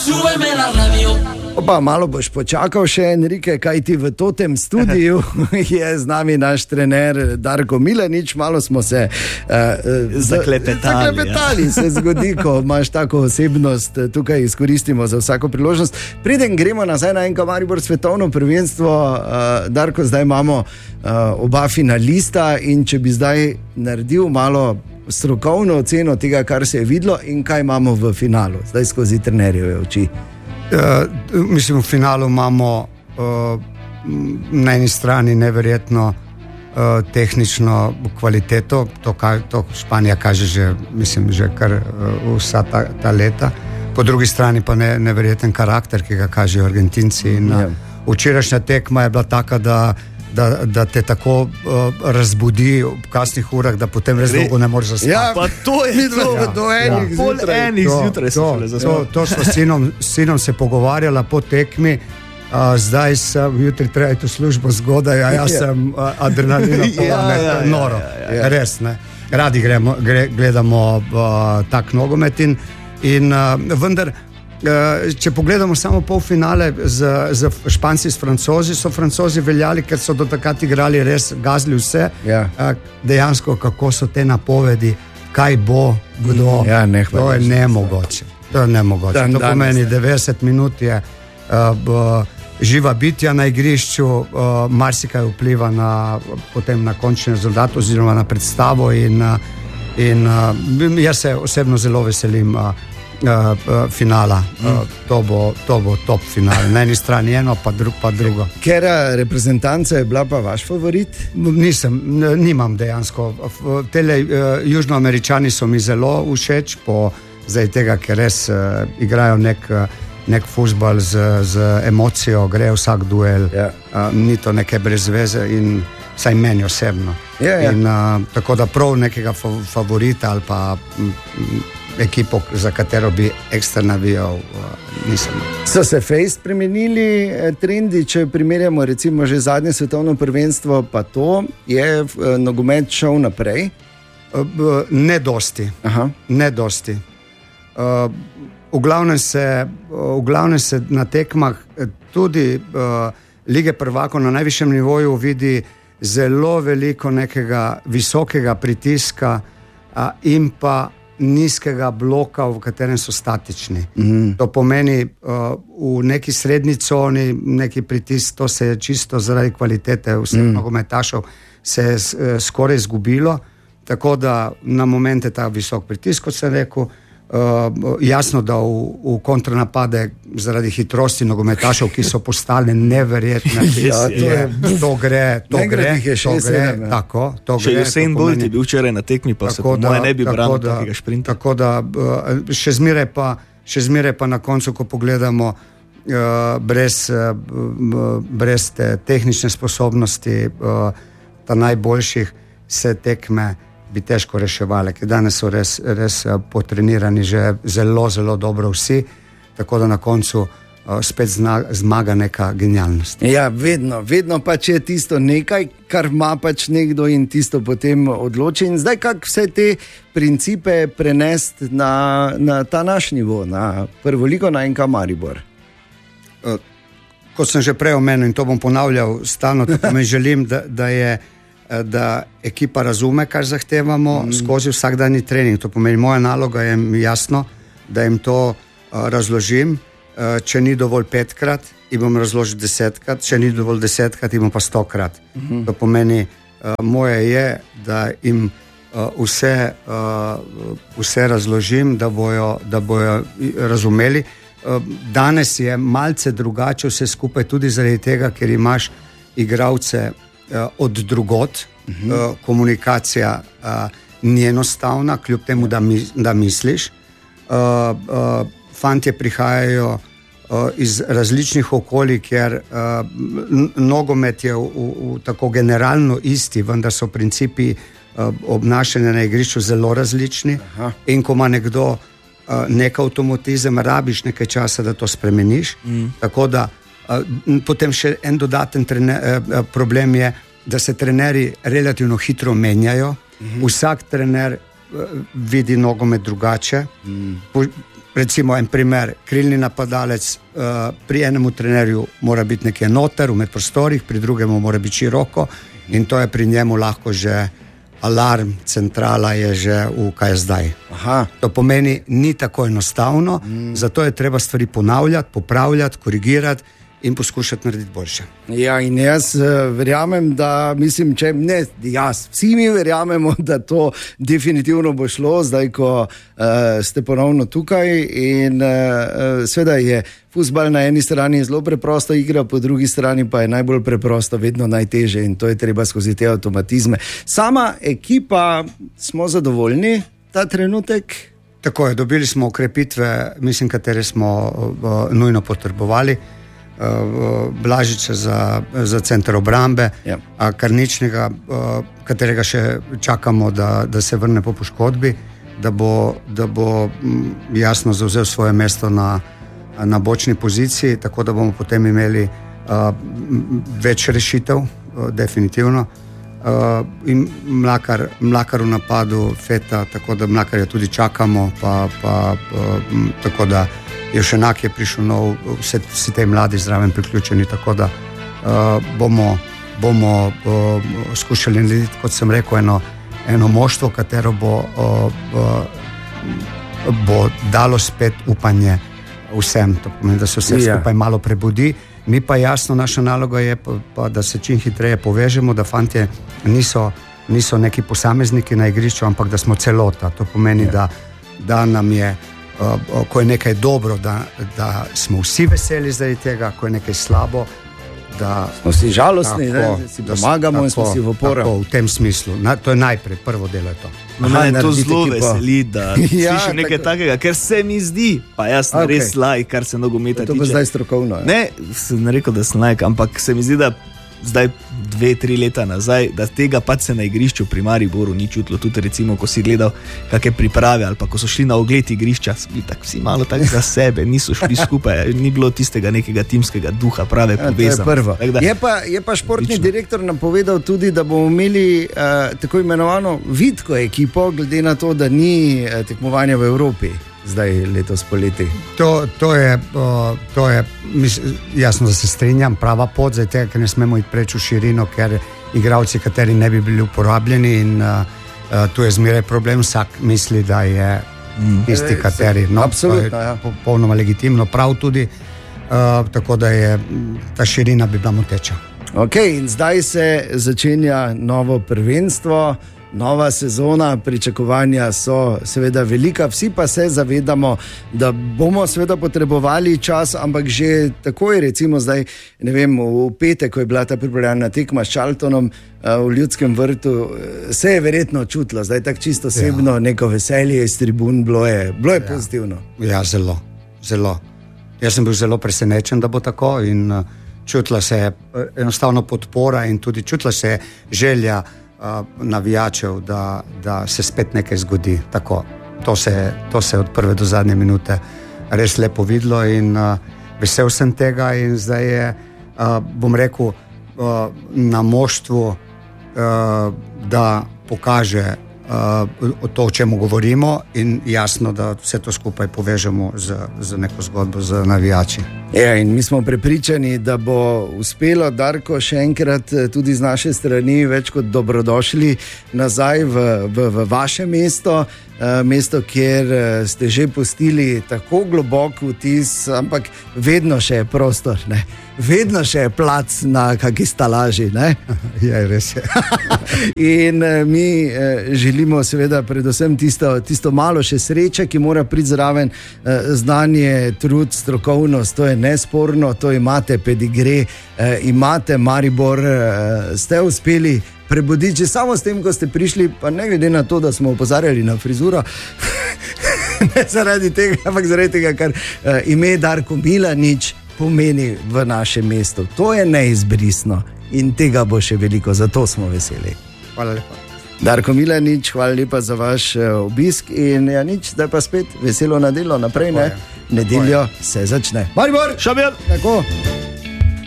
Opa, malo boš počakal še, Enrique, kaj ti v totem studiu je z nami naš trener Darko Milanič. Malo smo se zaklepetali. Se zgodi, ko imaš tako osebnost, tukaj izkoristimo za vsako priložnost. Preden gremo nazaj na NK Maribor svetovno prvenstvo, Darko, zdaj imamo oba finalista in če bi zdaj naredil malo strokovno oceno tega, kar se je videlo in kaj imamo v finalu, zdaj skozi trenerjeve oči. Mislim, v finalu imamo na eni strani neverjetno tehnično kvaliteto, to Španija kaže že kar vsa ta leta, po drugi strani pa neverjeten karakter, ki ga kažejo Argentinci. In včerajšnja tekma je bila taka, da te tako razbudi v kasnih urah, da potem res dolgo ne moreš zaspati. Ja, pa to je do enih zjutraj. To smo s sinom se pogovarjala po tekmi. Zdaj sem, jutri treba iti v službo zgodaj, a jaz sem adrenalina noro. Res, ne. Radi gledamo tak nogomet in vendar, če pogledamo samo polfinale z Španci s Francozi, so Francozi veljali, ker so do takrat igrali res, gazili vse. Dejansko, kako so te napovedi, kaj bo, kdo, to je nemogoče. To pomeni 90 minut je živa bitja na igrišču, marsikaj vpliva potem na končni rezultat oziroma na predstavo in jaz se osebno zelo veselim finala. To bo top final. Na eni strani eno, pa drugo. Kera reprezentanca je bila pa vaš favorit? Nimam dejansko. Tele Južnoameričani so mi zelo všeč, zaradi tega, ker res igrajo nek fuzbal z emocijo, gre vsak duel, ni to neke brez veze in saj meni osebno. In tako da prav nekega favorita ali pa ekipo, za katero bi ekstra navijal, nisem. So se fejst spremenili trendi, če primerjamo recimo že zadnje svetovno prvenstvo, pa to je nogomet šel naprej? Ne dosti. V glavnem se na tekmah tudi Lige prvakov na najvišjem nivoju vidi zelo veliko nekega visokega pritiska in pa nizkega bloka, v katerem so statični. To pomeni v neki srednji coni neki pritisk, to se je čisto zaradi kvalitete vseh nogometašev se je skoraj izgubilo, tako da na momente ta visok pritisk, kot sem rekel, jasno, da v kontranapade zaradi hitrosti nogometašev, ki so postali neverjetne. To gre. Če Usain Bolt je bil včeraj na tekmi, pa se moje ne bi branil takega šprinta. Tako da še zmeraj pa na koncu, ko pogledamo brez te tehnične sposobnosti ta najboljših, se tekme bi težko reševali, ker danes so res potrenirani že zelo, zelo dobro vsi, tako da na koncu spet zmaga neka genialnost. Ja, vedno pač je tisto nekaj, kar ima pač nekdo in tisto potem odloči. In zdaj kako vse te principe prenesti na ta naš nivo, na prvo ligo, na NK Maribor? Kot sem že prej omenil in to bom ponavljal stalno, tako me želim, da ekipa razume, kar zahtevamo skozi vsakdanji trening. To pomeni, moja naloga je jasno, da jim to razložim. Če ni dovolj 5-krat, jim bom razložil 10-krat, če ni dovolj 10-krat, jim bom pa 100-krat. To pomeni, moje je, da jim vse razložim, da bojo razumeli. Danes je malce drugače vse skupaj, tudi zaradi tega, ker imaš igralce od drugot, komunikacija ni enostavna, kljub temu, da misliš. Fantje prihajajo iz različnih okolij, ker nogomet je v tako generalno isti, vendar so principi obnašanja na igrišču zelo različni. In ko ima nekdo nek avtomatizem, rabiš nekaj časa, da to spremeniš. Tako da potem še en dodaten problem je, da se trenerji relativno hitro menjajo. Vsak trener vidi nogomet drugače. recimo en primer, krilni napadalec, pri enemu trenerju mora biti nekje noter, v medprostorih, pri drugemu mora biti široko in to je pri njemu lahko že alarm, centrala je že v kaj je zdaj. Aha. To pomeni, ni tako enostavno, zato je treba stvari ponavljati, popravljati, korigirati in poskušati narediti boljše. Ja, in jaz verjamem, da mislim, če ne jaz, vsi mi verjamemo, da to definitivno bo šlo, zdaj, ko ste ponovno tukaj in seveda je fuzbal na eni strani zelo preprosta igra, po drugi strani pa je najbolj preprosto, vedno najteže in to je treba skozi te avtomatizme. Sama ekipa, smo zadovoljni ta trenutek? Tako je, dobili smo okrepitve, mislim, katere smo nujno potrebovali. Blažiča za center obrambe, Karničnega, katerega še čakamo, da se vrne po poškodbi, da bo jasno zavzel svoje mesto na bočni poziciji, tako da bomo potem imeli več rešitev, definitivno. In Mlakar v napadu, Feta, tako da Mlakarja tudi čakamo, tako da Jevšenak je prišel nov, vsi te mladi zraven priključeni, tako da bomo skušali narediti, kot sem rekel, eno moštvo, katero bo dalo spet upanje vsem, to pomeni, da se vse skupaj malo prebudi. Mi pa jasno, naša naloga je pa, da se čim hitreje povežemo, da fantje niso neki posamezniki na igrišču, ampak da smo celota. To pomeni, da nam je, ko je nekaj dobro, da smo vsi veseli zaradi tega, ko je nekaj slabo, da smo si žalostni, da si pomagamo in smo si v oporo. Tako, v tem smislu. To je najprej, prvo delo je to. Mene to zelo veseli, da slišim nekaj takega, ker se mi zdi, pa jaz sem res laik, kar se nogometa tiče. To bo zdaj strokovno. Ne, sem rekel, da sem laik, ampak se mi zdi, da zdaj 2-3 leta nazaj, da tega pač se na igrišču pri Mariboru ni čutilo. Tudi recimo, ko si gledal kakšne priprave ali pa ko so šli na ogled igrišča, so bili tak vsi malo tak za sebe, niso šli skupaj, ni bilo tistega nekega timskega duha, prave povezanosti. Je pa športni direktor nam povedal tudi, da bomo imeli tako imenovano vitko ekipo, glede na to, da ni tekmovanja v Evropi zdaj letos poleti. To je jasno, da se strinjam, prava pot, zdaj tega, ker ne smemo iti preč v širino, ker igralci, kateri ne bi bili uporabljeni in tu je zmeraj problem, vsak misli, da je tisti, kateri. Absolutno, ja. Popolnoma legitimno, prav tudi, tako da je ta širina bi bila moteča. Ok, in zdaj se začenja novo prvenstvo, nova sezona, pričakovanja so seveda velika, vsi pa se zavedamo, da bomo seveda potrebovali čas, ampak že takoj, recimo zdaj, ne vem, v petek, ko je bila ta pripravljalna tekma s Charltonom v Ljudskem vrtu, se je verjetno čutilo, zdaj tako čisto osebno, neko veselje iz tribun, bilo je pozitivno. Ja, zelo. Jaz sem bil zelo presenečen, da bo tako in čutila se je enostavno podpora in tudi čutila se je želja navijačev, da se spet nekaj zgodi. Tako, to se je od prve do zadnje minute res lepo videlo in vesel sem tega in zdaj je, bom rekel, na moštvu, da pokaže to, o čemu govorimo in jasno, da vse to skupaj povežemo z neko zgodbo, z navijači. Ja, in mi smo prepričani, da bo uspelo. Darko, še enkrat tudi z naše strani več kot dobrodošli nazaj v vaše mesto, mesto, kjer ste že pustili tako globok vtis, ampak vedno še je prostor, ne? Vedno še je plac na kaki stalaži, ne? Ja, res je. In mi želimo seveda predvsem tisto malo še sreče, ki mora priti zraven, znanje, trud, strokovnost, to je nesporno, to imate pedigre, imate Maribor, ste uspeli prebuditi, že samo s tem, ko ste prišli, pa ne glede na to, da smo opozarjali na frizuro, ne zaradi tega, ampak zaradi tega, ker ime Darko Milanič pomeni v našem mestu. To je neizbrisno in tega bo še veliko, zato smo veseli. Hvala lepa. Darko Milanič, hvala lepa za vaš obisk in ja nič, zdaj pa spet veselo na delo naprej, ne? Nedeljo se začne. Maribor! Šabir! Tako.